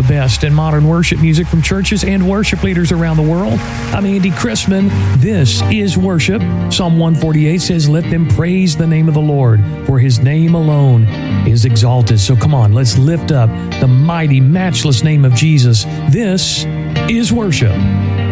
best in modern worship music from churches and worship leaders around the world. I'm Andy Chrisman. This is worship. Psalm 148 says, "Let them praise the name of the Lord, for his name alone is exalted." So come on, let's lift up the mighty, matchless name of Jesus. This is worship.